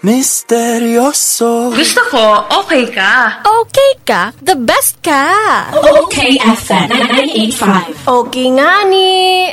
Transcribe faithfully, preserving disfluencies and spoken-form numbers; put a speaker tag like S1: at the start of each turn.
S1: Misteryoso.
S2: Gusto ko, okay ka.
S3: Okay ka? The best ka.
S4: Okay F M ninety-eight point five.
S3: Okay nga ni.